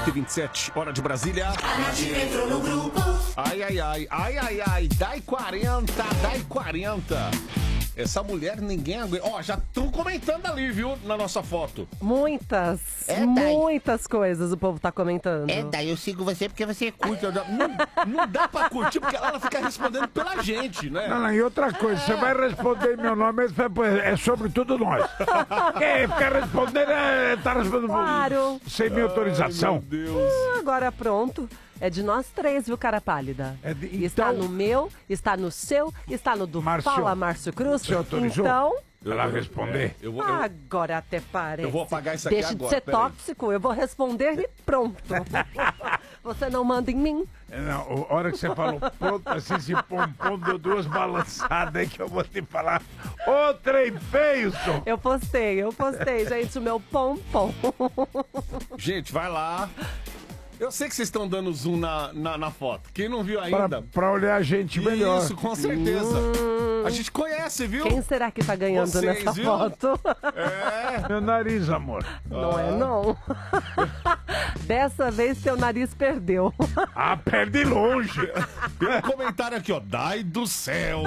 8h27, hora de Brasília. A Nath entrou no grupo. Ai, dai 40. Essa mulher ninguém aguenta. Ó, já estão comentando ali, viu, na nossa foto. Muitas coisas o povo tá comentando. Daí eu sigo você porque você curte. Não dá pra curtir, porque ela fica respondendo pela gente, né? Não, e outra coisa, você vai responder meu nome, é sobre tudo nós. Quem ficar respondendo, tá respondendo Claro. sem minha autorização. Meu Deus. Agora pronto. É de nós três, viu, cara pálida? Está no meu, está no seu, está no do Fala Márcio Cruz. Você autorizou? Então, ela responder. agora até parece. Eu vou apagar isso aqui Deixa agora. de ser tóxico, eu vou responder e pronto. Você não manda em mim. Não, a hora que você falou pronto, assim, esse pompom deu duas balançadas aí que eu vou te falar. Ô, trem feio, só. Eu postei, gente, o meu pompom. Gente, vai lá. Eu sei que vocês estão dando zoom na foto. Quem não viu ainda... Pra olhar a gente melhor. Isso, com certeza. A gente conhece, viu? Quem será que tá ganhando Vocês, nessa viu? foto? Meu nariz, amor. Não é, não. Dessa vez, teu nariz perdeu. Perde longe. Tem um comentário aqui, ó. Dai do céu.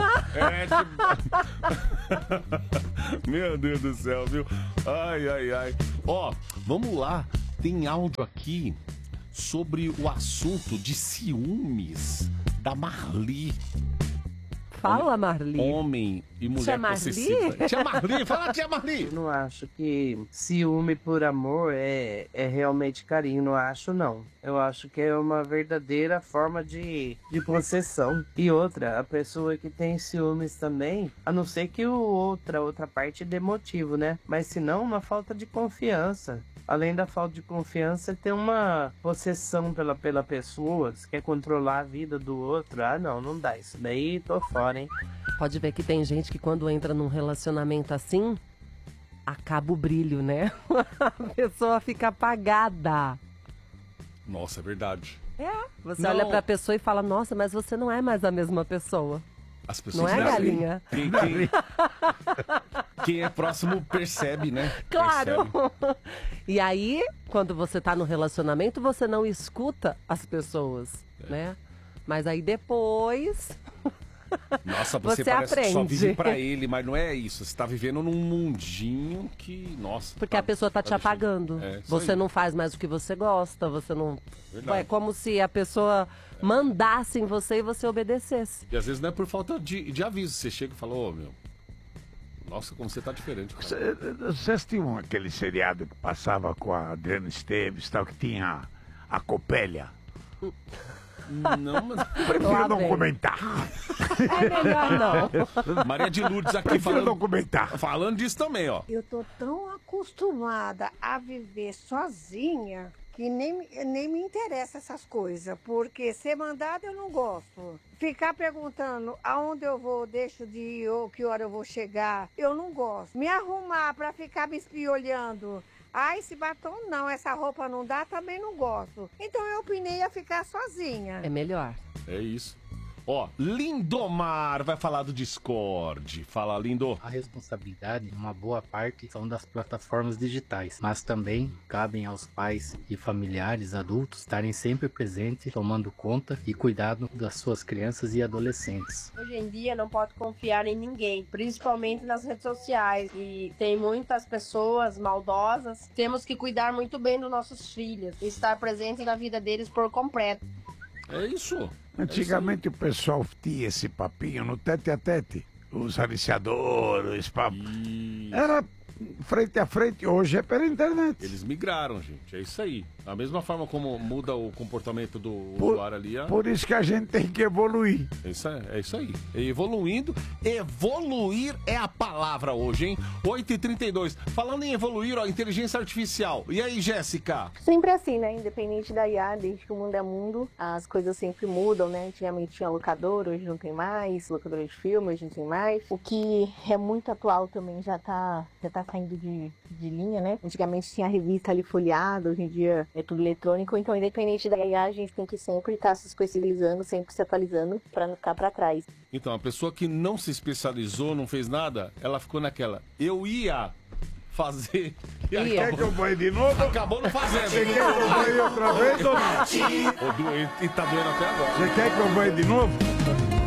Meu Deus do céu, viu? Ai. Ó, vamos lá. Tem áudio aqui sobre o assunto de ciúmes da Marli. Fala, Marli. Homem e mulher Tia Marli? possessiva. Tia Marli, fala, Tia Marli. Eu não acho que ciúme por amor é realmente carinho, não acho não. Eu acho que é uma verdadeira forma de possessão. E outra, a pessoa que tem ciúmes também, a não ser que outra parte dê motivo, né? Mas se não, uma falta de confiança. Além da falta de confiança, tem uma possessão pela pessoa, você quer controlar a vida do outro. Não dá. Isso daí tô fora, hein? Pode ver que tem gente que quando entra num relacionamento assim, acaba o brilho, né? A pessoa fica apagada. Nossa, é verdade. Você olha pra pessoa e fala, nossa, mas você não é mais a mesma pessoa. As pessoas Não é, galinha? Quem é próximo percebe, né? Claro! Percebe. E aí, quando você tá no relacionamento, você não escuta as pessoas, né? Mas aí depois... Nossa, você parece aprende. que só vive pra ele, mas não é isso. Você tá vivendo num mundinho que, nossa... Porque a pessoa tá te apagando. Você não faz mais o que você gosta, você não... Verdade. É como se a pessoa mandasse em você e você obedecesse. E às vezes não é por falta de aviso. Você chega e fala, ô, meu... Nossa, como você tá diferente. Você assistiu aquele seriado que passava com a Adriana Esteves, tal, que tinha a Copélia? Não, mas... Prefiro não comentar. É melhor não. Maria de Lourdes aqui falando disso também, ó. Eu tô tão acostumada a viver sozinha que nem me interessa essas coisas, porque ser mandada eu não gosto. Ficar perguntando aonde eu vou, deixo de ir ou que hora eu vou chegar, eu não gosto. Me arrumar pra ficar me espiolhando. Esse batom não, essa roupa não dá, também não gosto. Então eu opinei a ficar sozinha. É melhor. É isso. Ó, Lindomar vai falar do Discord. Fala, Lindo. A responsabilidade, uma boa parte, são das plataformas digitais, mas também cabem aos pais e familiares adultos estarem sempre presentes, tomando conta e cuidado das suas crianças e adolescentes. Hoje em dia não pode confiar em ninguém, principalmente nas redes sociais, e tem muitas pessoas maldosas. Temos que cuidar muito bem dos nossos filhos e estar presente na vida deles por completo. É isso. Antigamente o pessoal tinha esse papinho no tete-a-tete. Os aliciadores, papo. Era frente a frente, hoje é pela internet. Eles migraram, gente, é isso aí. Da mesma forma como muda o comportamento do usuário ali. Por isso que a gente tem que evoluir. É isso aí. Evoluindo. Evoluir é a palavra hoje, hein? 8h32. Falando em evoluir, ó, inteligência artificial. E aí, Jéssica? Sempre assim, né? Independente da IA, desde que o mundo é mundo, as coisas sempre mudam, né? Antigamente tinha locador, hoje não tem mais. Locador de filme, hoje não tem mais. O que é muito atual também já tá saindo de linha, né? Antigamente tinha a revista ali folheada, hoje em dia é tudo eletrônico, então independente da IA, a gente tem que sempre estar se especializando, sempre se atualizando para não ficar para trás. Então, a pessoa que não se especializou, não fez nada, ela ficou naquela. Eu ia fazer. E Quer que eu banhe de novo? Acabou não fazendo. Você quer que eu banhe outra vez ou não? E tá doendo até agora. Você quer que eu banhe de novo?